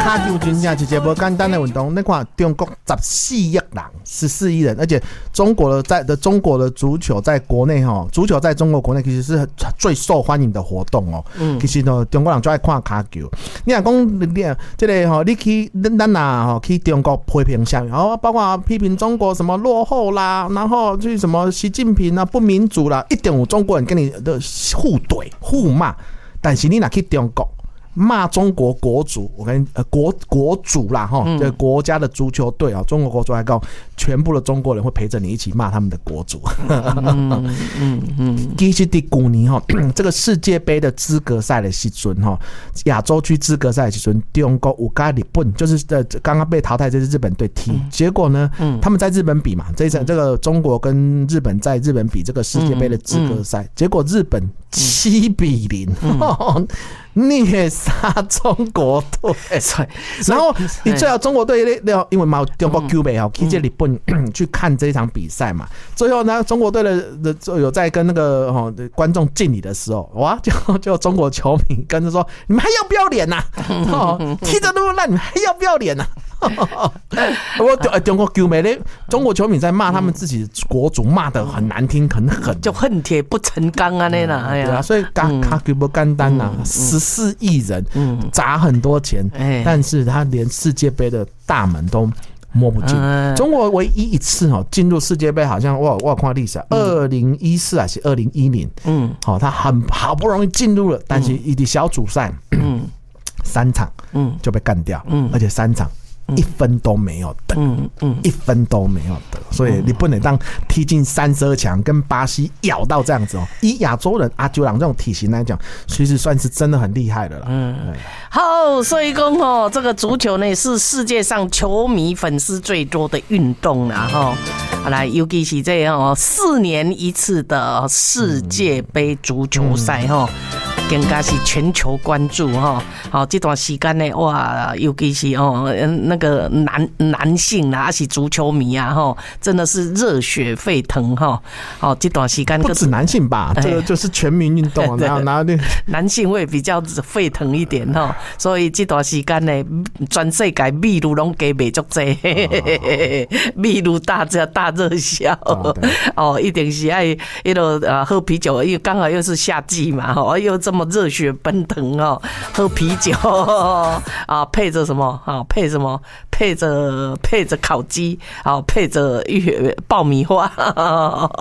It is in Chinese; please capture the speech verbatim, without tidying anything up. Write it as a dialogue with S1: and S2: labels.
S1: 卡球真正是一个不简单的运动。你看中国十四亿人，十四亿人，而且中国的在的中国的足球在国内哈，足球在中国国内其实是最受欢迎的活动哦。嗯，其实呢，中国人就爱看卡球。你若讲你这个吼，你去咱呐吼去中国批评下面，哦，包括批评中国什么落后啦，然后去什么习近平啊不民主啦，一定有中国人跟你的互怼互骂。但是你若去中国骂中国国足，我跟呃国国主啦哈，这、嗯、国家的足球队啊，中国国足还告全部的中国人会陪着你一起骂他们的国足。嗯嗯嗯，其实在去年哈，这个世界杯的资格赛的时阵哈，亚洲区资格赛的时阵，中国有跟日本就是呃刚刚被淘汰这支日本队踢，嗯、结果呢，嗯、他们在日本比嘛，这一场这个中国跟日本在日本比这个世界杯的资格赛，嗯嗯、结果日本七比零。嗯虐杀中国队，然后你最好中国队因为嘛中国球迷哦，去这日本去看这一场比赛嘛，最后呢，中国队的有在跟那个哦观众敬礼的时候，哇，就就中国球迷跟着说：“你们还要不要脸呐？哦，踢得那么烂，你们还要不要脸呐？”我中国球迷咧，中国球迷在骂他们自己国足，骂得很难听，很狠，
S2: 就恨铁不成钢啊那啦，哎呀，
S1: 对啊，所以卡卡球不简单呐，十四亿人砸很多钱，但是他连世界杯的大门都摸不进。中国唯一一次哈进入世界杯，好像我我有看历史，二零一四还是二零一零，嗯，好，他很好不容易进入了，但是一的小组赛，嗯，三场，嗯，就被干掉，嗯，而且三场。一分都没有得，嗯嗯，一分都没有得，所以你不能当踢进三十二强，跟巴西咬到这样子哦。以亚洲人阿九郎这种体型来讲，其实算是真的很厉害的了。嗯，
S2: 好，所以讲哦，这个足球呢是世界上球迷粉丝最多的运动啦哈。好来，尤其是这样哦，四年一次的世界杯足球赛哈。更加是全球关注哈，好这段时间呢，哇，尤其是哦那个男男性啦，还是足球迷啊哈，真的是热血沸腾哈。好这段时间
S1: 不止男性吧，这个就是全民运动，然后然后
S2: 男性会比较沸腾一点哈，所以这段时间呢，全世界秘鲁拢加卖足济，秘鲁大家大热销哦，一定是爱一路呃喝啤酒，因为刚好又是夏季嘛，哦又这么热血奔腾哦，喝啤酒啊，配着什么啊？配什么？配着配着烤鸡啊，配着爆米花。